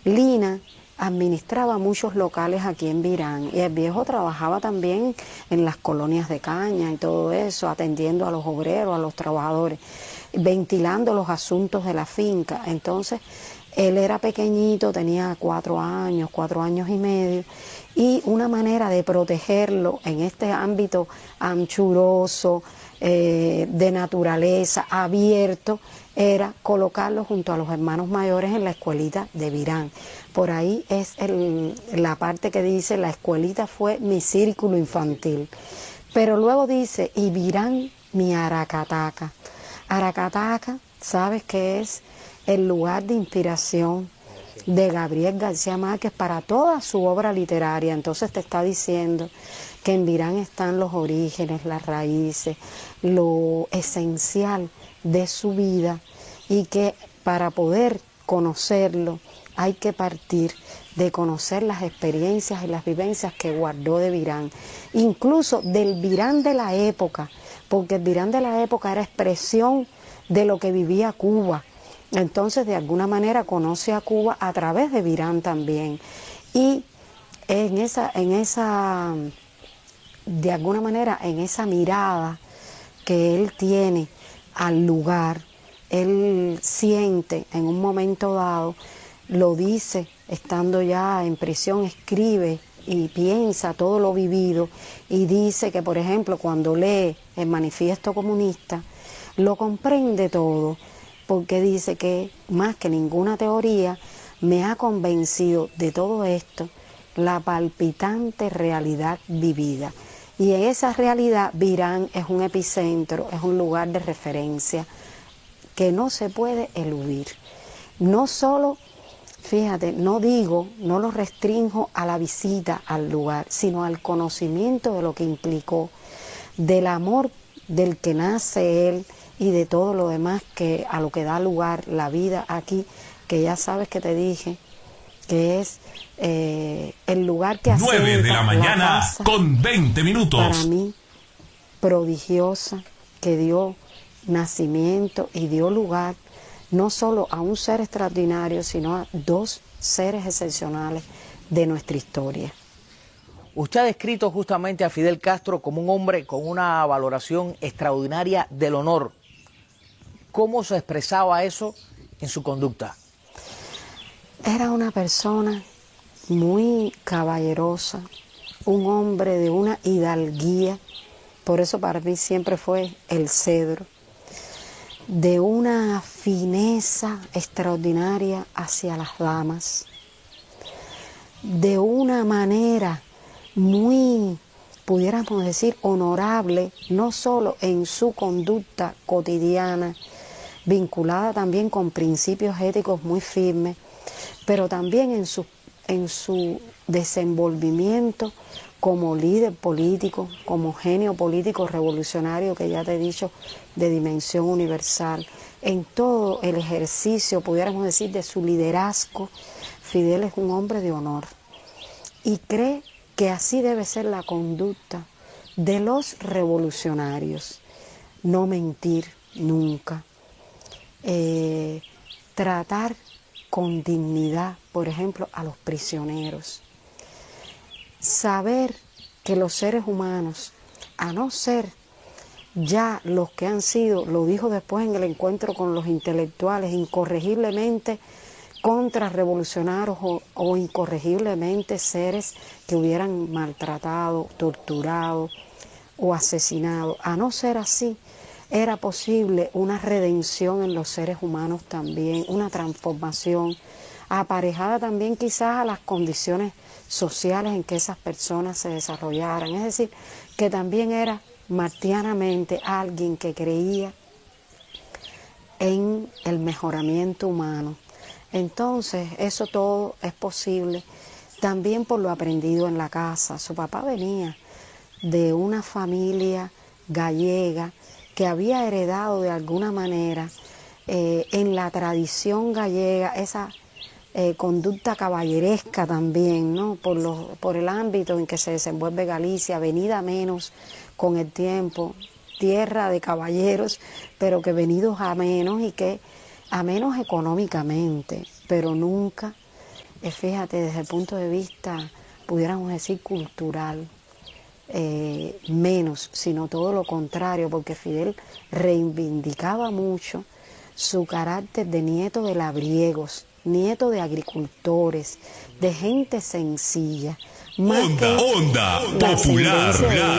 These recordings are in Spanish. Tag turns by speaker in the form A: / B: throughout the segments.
A: Lina administraba muchos locales aquí en Virán y el viejo trabajaba también en las colonias de caña y todo eso, atendiendo a los obreros, a los trabajadores, ventilando los asuntos de la finca. Entonces, él era pequeñito, tenía 4 años y medio, y una manera de protegerlo en este ámbito anchuroso, de naturaleza, abierto, era colocarlo junto a los hermanos mayores en la escuelita de Virán. Por ahí es la parte que dice, la escuelita fue mi círculo infantil. Pero luego dice, y Virán mi Aracataca. Aracataca, ¿sabes qué es? El lugar de inspiración de Gabriel García Márquez para toda su obra literaria. Entonces te está diciendo que en Virán están los orígenes, las raíces, lo esencial de su vida, y que para poder conocerlo hay que partir de conocer las experiencias y las vivencias que guardó de Virán, incluso del Virán de la época, porque el Virán de la época era expresión de lo que vivía Cuba. Entonces, de alguna manera conoce a Cuba a través de Virán también. Y de alguna manera, en esa mirada que él tiene al lugar, él siente en un momento dado, lo dice estando ya en prisión, escribe y piensa todo lo vivido, y dice que, por ejemplo, cuando lee el Manifiesto Comunista, lo comprende todo, porque dice que más que ninguna teoría me ha convencido de todo esto la palpitante realidad vivida. Y en esa realidad Virán es un epicentro, es un lugar de referencia que no se puede eludir. No solo, fíjate, no lo restringo a la visita al lugar, sino al conocimiento de lo que implicó, del amor del que nace él y de todo lo demás que a lo que da lugar la vida aquí, que ya sabes que te dije, que es el lugar que asenta
B: 9 de la mañana con 20 minutos.
A: Para mí, prodigiosa, que dio nacimiento y dio lugar no solo a un ser extraordinario, sino a dos seres excepcionales de nuestra historia.
C: Usted ha descrito justamente a Fidel Castro como un hombre con una valoración extraordinaria del honor. ¿Cómo se expresaba eso en su conducta?
A: Era una persona muy caballerosa, un hombre de una hidalguía, por eso para mí siempre fue el cedro, de una fineza extraordinaria hacia las damas, de una manera muy, pudiéramos decir, honorable, no solo en su conducta cotidiana, vinculada también con principios éticos muy firmes, pero también en su desenvolvimiento como líder político, como genio político revolucionario, que ya te he dicho, de dimensión universal. En todo el ejercicio, pudiéramos decir, de su liderazgo, Fidel es un hombre de honor y cree que así debe ser la conducta de los revolucionarios. No mentir nunca, tratar con dignidad, por ejemplo, a los prisioneros. Saber que los seres humanos, a no ser ya los que han sido, lo dijo después en el encuentro con los intelectuales, incorregiblemente contrarrevolucionarios o incorregiblemente seres que hubieran maltratado, torturado o asesinado, a no ser así, era posible una redención en los seres humanos también, una transformación aparejada también quizás a las condiciones sociales en que esas personas se desarrollaran. Es decir, que también era martianamente alguien que creía en el mejoramiento humano. Entonces, eso todo es posible también por lo aprendido en la casa. Su papá venía de una familia gallega que había heredado de alguna manera en la tradición gallega esa conducta caballeresca también, ¿no? Por el ámbito en que se desenvuelve Galicia, venida menos con el tiempo, tierra de caballeros, pero que venidos a menos y que a menos económicamente, pero nunca fíjate, desde el punto de vista, pudiéramos decir, cultural, menos, sino todo lo contrario, porque Fidel reivindicaba mucho su carácter de nieto de labriegos, nieto de agricultores, de gente sencilla.
B: Onda popular,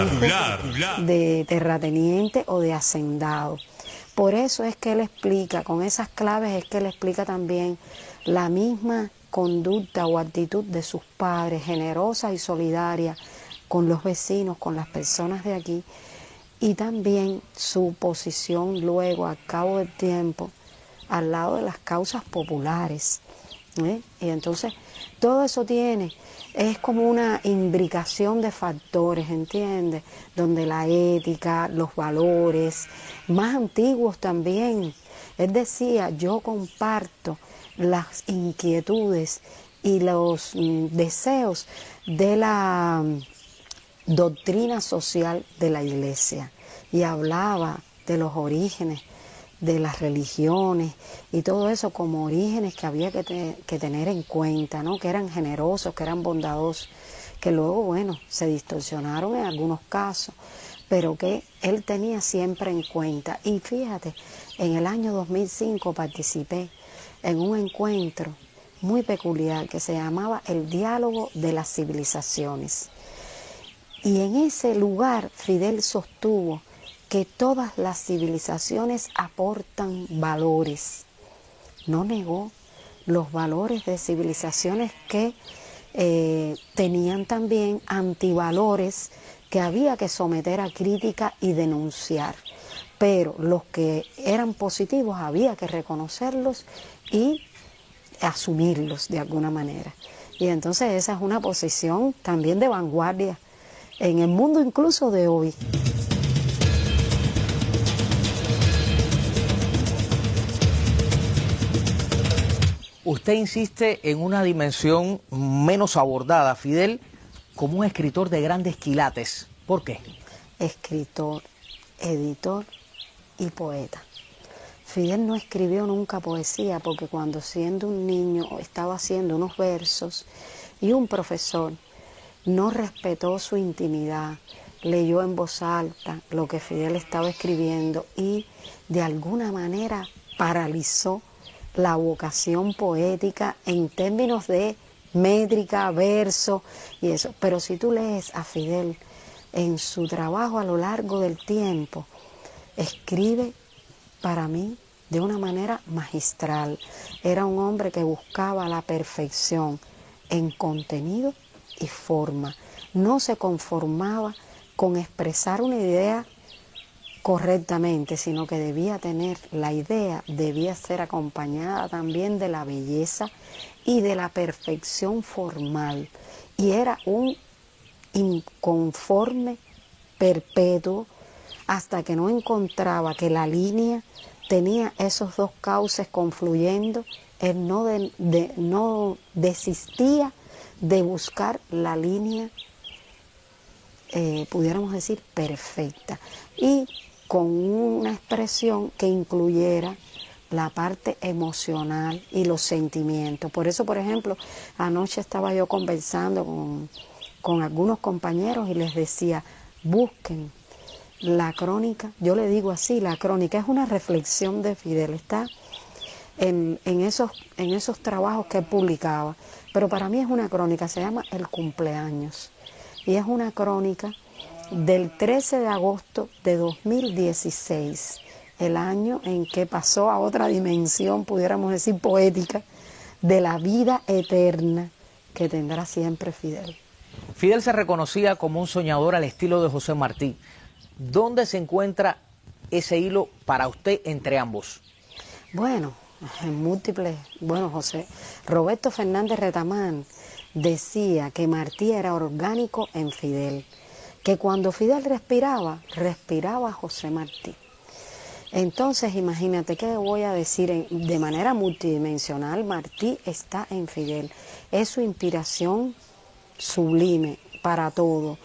A: de terrateniente o de hacendado. Por eso es que él explica, con esas claves es que él explica también la misma conducta o actitud de sus padres, generosa y solidaria con los vecinos, con las personas de aquí, y también su posición luego, al cabo del tiempo, al lado de las causas populares. Y entonces todo eso es como una imbricación de factores, ¿entiendes? Donde la ética, los valores, más antiguos también. Él decía, yo comparto las inquietudes y los deseos de la doctrina social de la Iglesia. Y hablaba de los orígenes de las religiones y todo eso como orígenes que había que tener en cuenta, ¿no? Que eran generosos, que eran bondadosos, que luego, bueno, se distorsionaron en algunos casos, pero que él tenía siempre en cuenta. Y fíjate, en el año 2005 participé en un encuentro muy peculiar que se llamaba el Diálogo de las Civilizaciones. Y en ese lugar Fidel sostuvo que todas las civilizaciones aportan valores. No negó los valores de civilizaciones que tenían también antivalores que había que someter a crítica y denunciar. Pero los que eran positivos había que reconocerlos y asumirlos de alguna manera. Y entonces esa es una posición también de vanguardia en el mundo incluso de hoy.
C: Usted insiste en una dimensión menos abordada, Fidel, como un escritor de grandes quilates. ¿Por qué?
A: Escritor, editor y poeta. Fidel no escribió nunca poesía porque cuando siendo un niño estaba haciendo unos versos y un profesor no respetó su intimidad, leyó en voz alta lo que Fidel estaba escribiendo y de alguna manera paralizó la vocación poética en términos de métrica, verso y eso. Pero si tú lees a Fidel en su trabajo a lo largo del tiempo, escribe para mí de una manera magistral. Era un hombre que buscaba la perfección en contenido y forma. No se conformaba con expresar una idea correctamente, sino que debía tener la idea, debía ser acompañada también de la belleza y de la perfección formal. Y era un inconforme perpetuo hasta que no encontraba que la línea tenía esos dos cauces confluyendo. Él no desistía de buscar la línea, pudiéramos decir, perfecta, y con una expresión que incluyera la parte emocional y los sentimientos. Por eso, por ejemplo, anoche estaba yo conversando con algunos compañeros y les decía, busquen la crónica, yo le digo así, la crónica es una reflexión de Fidel, está en esos trabajos que él publicaba, pero para mí es una crónica, se llama El Cumpleaños, y es una crónica del 13 de agosto de 2016, el año en que pasó a otra dimensión, pudiéramos decir poética, de la vida eterna que tendrá siempre Fidel.
C: Fidel se reconocía como un soñador al estilo de José Martí. ¿Dónde se encuentra ese hilo para usted entre ambos?
A: Bueno, en múltiples. Bueno, Roberto Fernández Retamán decía que Martí era orgánico en Fidel, que cuando Fidel respiraba José Martí. Entonces, imagínate qué voy a decir de manera multidimensional. Martí está en Fidel, es su inspiración sublime para todo.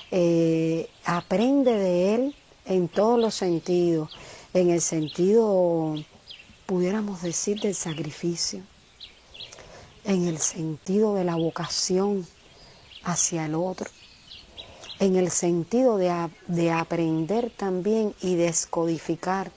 A: Aprende de él en todos los sentidos, en el sentido, pudiéramos decir, del sacrificio, en el sentido de la vocación hacia el otro, en el sentido de aprender también y descodificar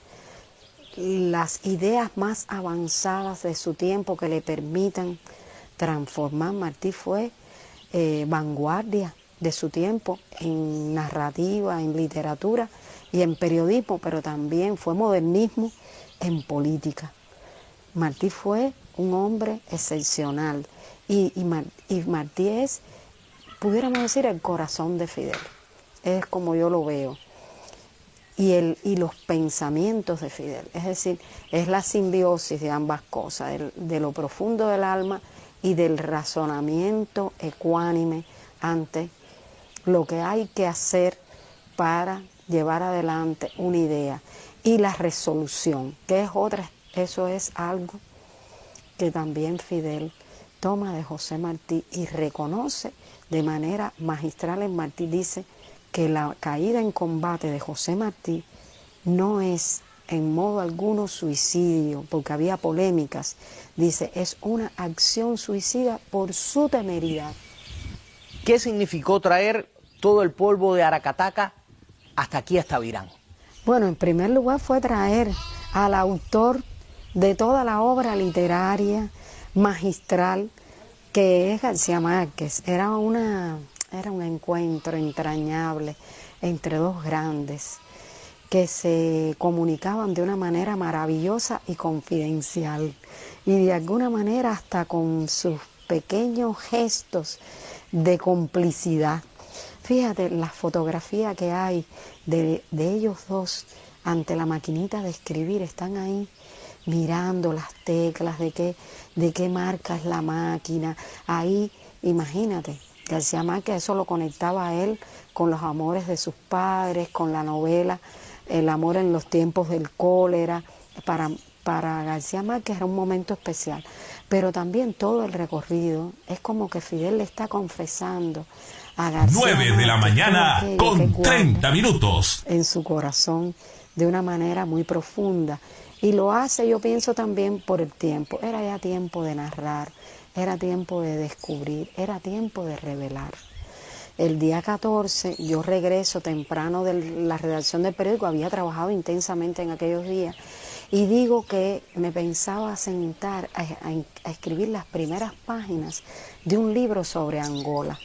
A: las ideas más avanzadas de su tiempo que le permitan transformar. Martí fue vanguardia de su tiempo en narrativa, en literatura y en periodismo, pero también fue modernismo en política. Martí fue un hombre excepcional y Martí es, pudiéramos decir, el corazón de Fidel. Es como yo lo veo. Y los pensamientos de Fidel. Es decir, es la simbiosis de ambas cosas, de lo profundo del alma y del razonamiento ecuánime ante lo que hay que hacer para llevar adelante una idea. Y la resolución, que es otra, eso es algo que también Fidel toma de José Martí y reconoce de manera magistral. En Martí dice que la caída en combate de José Martí no es en modo alguno suicidio, porque había polémicas. Dice, es una acción suicida por su temeridad.
C: ¿Qué significó traer todo el polvo de Aracataca hasta aquí, hasta Virán?
A: Bueno, en primer lugar fue traer al autor de toda la obra literaria magistral que es García Márquez. Era un encuentro entrañable entre dos grandes que se comunicaban de una manera maravillosa y confidencial, y de alguna manera hasta con sus pequeños gestos de complicidad. Fíjate la fotografía que hay de ellos dos ante la maquinita de escribir, están ahí mirando las teclas, de qué marca es la máquina. Ahí, imagínate, García Márquez eso lo conectaba a él con los amores de sus padres, con la novela El amor en los tiempos del cólera. Para García Márquez era un momento especial, pero también todo el recorrido es como que Fidel le está confesando a García
B: 9
A: Márquez
B: de la mañana con 30 minutos
A: en su corazón de una manera muy profunda. Y lo hace, yo pienso, también por el tiempo. Era ya tiempo de narrar, era tiempo de descubrir, era tiempo de revelar. El día 14 yo regreso temprano de la redacción del periódico, había trabajado intensamente en aquellos días, y digo que me pensaba sentar a escribir las primeras páginas de un libro sobre Angola.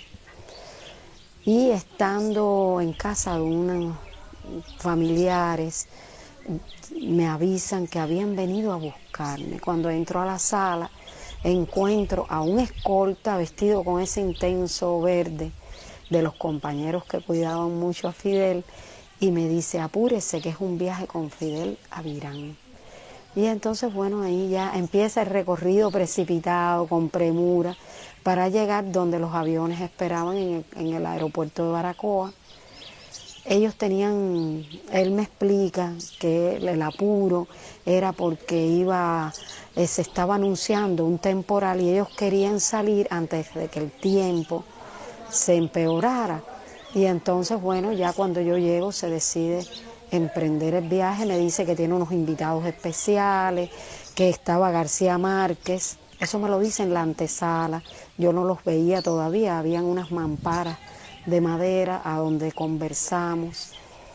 A: Y estando en casa de unos familiares, me avisan que habían venido a buscarme. Cuando entro a la sala, encuentro a un escolta vestido con ese intenso verde de los compañeros que cuidaban mucho a Fidel, y me dice, apúrese que es un viaje con Fidel a Virán. Y entonces, bueno, ahí ya empieza el recorrido precipitado, con premura, para llegar donde los aviones esperaban en el aeropuerto de Baracoa. Ellos tenían, él me explica que el apuro era porque se estaba anunciando un temporal y ellos querían salir antes de que el tiempo se empeorara. Y entonces, bueno, ya cuando yo llego se decide emprender el viaje. Me dice que tiene unos invitados especiales, que estaba García Márquez. Eso me lo dice en la antesala. Yo no los veía todavía, habían unas mamparas de madera a donde conversamos,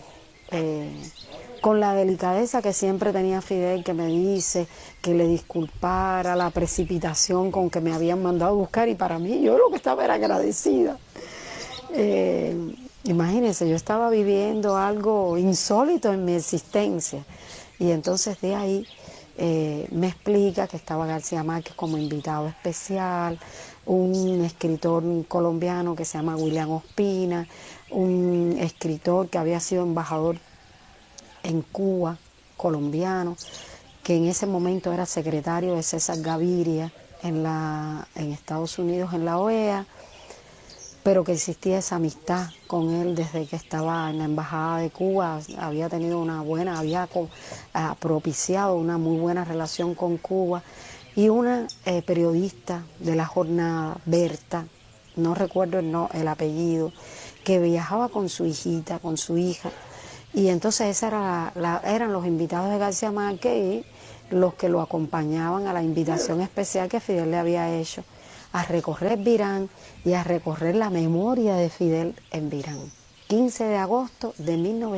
A: con la delicadeza que siempre tenía Fidel, que me dice que le disculpara la precipitación con que me habían mandado a buscar, y para mí yo lo que estaba era agradecida. Imagínense, yo estaba viviendo algo insólito en mi existencia, y entonces de ahí me explica que estaba García Márquez como invitado especial, un escritor colombiano que se llama William Ospina, un escritor que había sido embajador en Cuba, colombiano, que en ese momento era secretario de César Gaviria en Estados Unidos, en la OEA, pero que existía esa amistad con él desde que estaba en la embajada de Cuba. Había tenido había propiciado una muy buena relación con Cuba. Y una periodista de la jornada, Berta, no recuerdo el apellido, que viajaba con su hijita, con su hija, y entonces eran los invitados de García Márquez y los que lo acompañaban a la invitación especial que Fidel le había hecho a recorrer Virán y a recorrer la memoria de Fidel en Virán. 15 de agosto de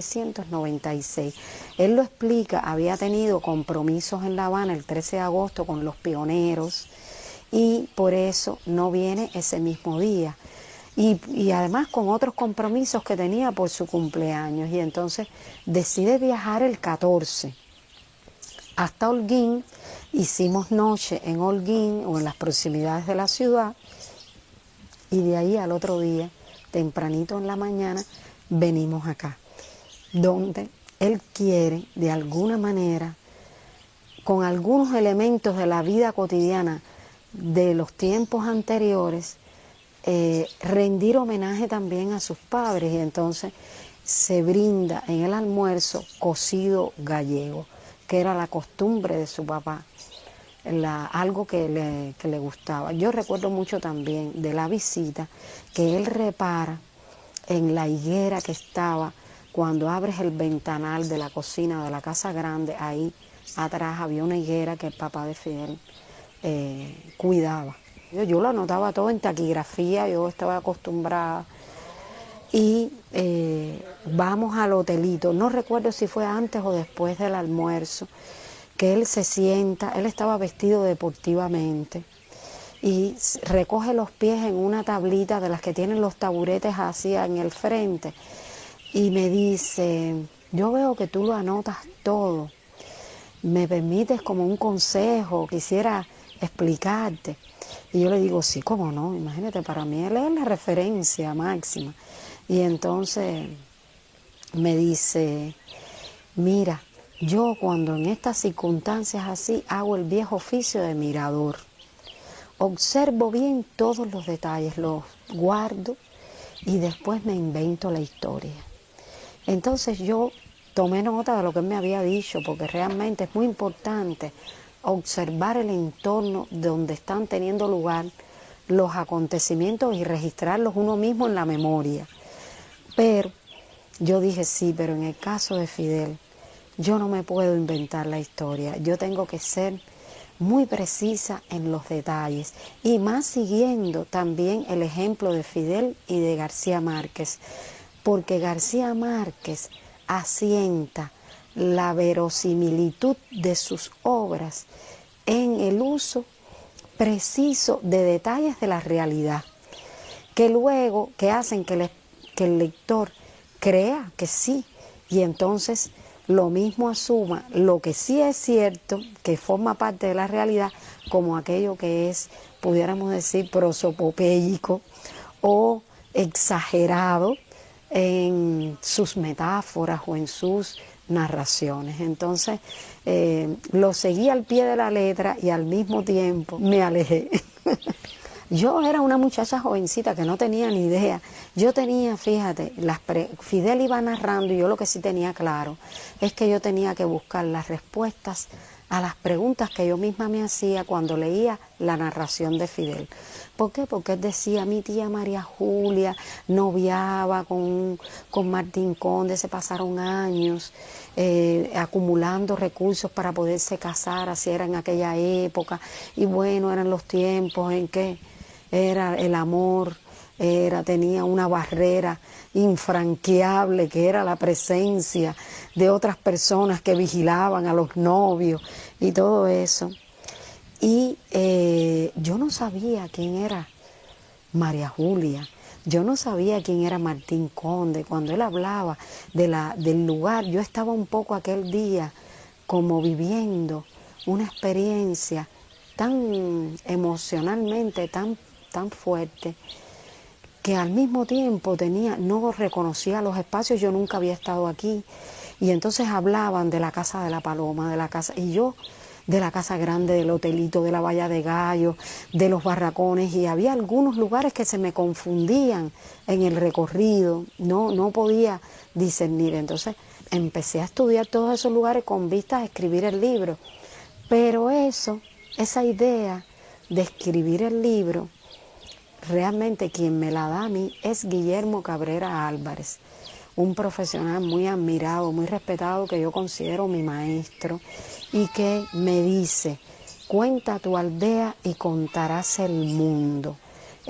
A: 1996. Él lo explica, había tenido compromisos en La Habana el 13 de agosto con los pioneros y por eso no viene ese mismo día. Y además con otros compromisos que tenía por su cumpleaños. Y entonces decide viajar el 14 hasta Holguín. Hicimos noche en Holguín o en las proximidades de la ciudad. Y de ahí al otro día, tempranito en la mañana, venimos acá. Donde él quiere, de alguna manera, con algunos elementos de la vida cotidiana de los tiempos anteriores, rendir homenaje también a sus padres, y entonces se brinda en el almuerzo cocido gallego, que era la costumbre de su papá, algo que le gustaba. Yo recuerdo mucho también de la visita que él repara en la higuera que estaba, cuando abres el ventanal de la cocina de la casa grande, ahí atrás había una higuera que el papá de Fidel cuidaba. Yo lo anotaba todo en taquigrafía, yo estaba acostumbrada. Y vamos al hotelito, no recuerdo si fue antes o después del almuerzo, que él se sienta, él estaba vestido deportivamente y recoge los pies en una tablita de las que tienen los taburetes así en el frente y me dice, yo veo que tú lo anotas todo, ¿me permites como un consejo? Quisiera explicarte. Y yo le digo, sí, cómo no, imagínate, para mí él es la referencia máxima. Y entonces me dice, mira, yo cuando en estas circunstancias así hago el viejo oficio de mirador. Observo bien todos los detalles, los guardo y después me invento la historia. Entonces yo tomé nota de lo que él me había dicho, porque realmente es muy importante observar el entorno donde están teniendo lugar los acontecimientos y registrarlos uno mismo en la memoria. Pero yo dije, sí, pero en el caso de Fidel, yo no me puedo inventar la historia, yo tengo que ser muy precisa en los detalles, y más siguiendo también el ejemplo de Fidel y de García Márquez, porque García Márquez asienta la verosimilitud de sus obras en el uso preciso de detalles de la realidad, que luego que hacen que el lector crea que sí, y entonces lo mismo asuma lo que sí es cierto, que forma parte de la realidad, como aquello que es, pudiéramos decir, prosopopéyico o exagerado en sus metáforas o en sus narraciones. Entonces lo seguí al pie de la letra y al mismo tiempo me alejé. Yo era una muchacha jovencita que no tenía ni idea. Yo tenía, fíjate, Fidel iba narrando y yo lo que sí tenía claro es que yo tenía que buscar las respuestas a las preguntas que yo misma me hacía cuando leía la narración de Fidel. ¿Por qué? Porque él decía, mi tía María Julia noviaba con Martín Conde, se pasaron años acumulando recursos para poderse casar, así era en aquella época, y bueno, eran los tiempos en que era el amor, tenía una barrera infranqueable que era la presencia de otras personas que vigilaban a los novios y todo eso. Y yo no sabía quién era María Julia, yo no sabía quién era Martín Conde. Cuando él hablaba del lugar, yo estaba un poco aquel día como viviendo una experiencia tan emocionalmente, tan fuerte, que al mismo tiempo no reconocía los espacios, yo nunca había estado aquí, y entonces hablaban de la Casa de la Paloma, y yo de la Casa Grande, del Hotelito, de la Valla de Gallo, de los barracones, y había algunos lugares que se me confundían en el recorrido, no podía discernir. Entonces empecé a estudiar todos esos lugares con vistas a escribir el libro, pero esa idea de escribir el libro, realmente quien me la da a mí es Guillermo Cabrera Álvarez, un profesional muy admirado, muy respetado, que yo considero mi maestro, y que me dice, Cuenta tu aldea y contarás el mundo.